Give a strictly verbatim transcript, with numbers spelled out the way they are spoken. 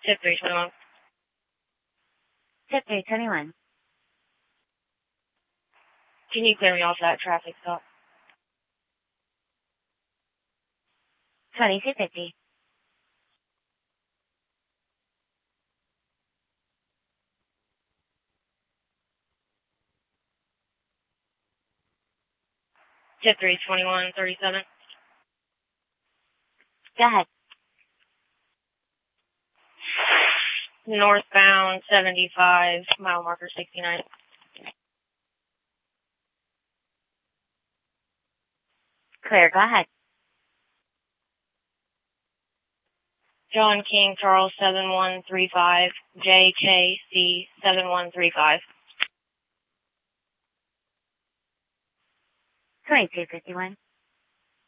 Tip three twenty-one. Tip three twenty-one. Can you clear me off that traffic stop? twenty-two fifty. Tip three twenty-one thirty-seven. Go ahead. Northbound seventy-five, mile marker sixty-nine. Clear, go ahead. John King, Charles seven one three five, J K C seven one three five. twenty-two fifty-one.